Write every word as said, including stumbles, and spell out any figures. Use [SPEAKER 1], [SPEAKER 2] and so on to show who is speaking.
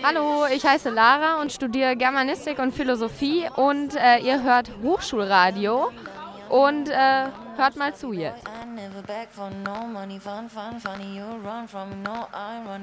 [SPEAKER 1] Hallo, ich heiße Lara und studiere Germanistik und Philosophie und äh, ihr hört Hochschulradio und äh, hört mal zu jetzt.